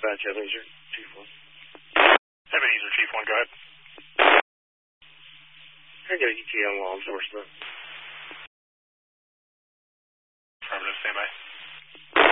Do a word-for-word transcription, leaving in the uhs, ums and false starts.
dispatch, Ebenezer, Chief one. Ebenezer, Chief one, go ahead. I got a E T A on law enforcement. Affirmative, stand by.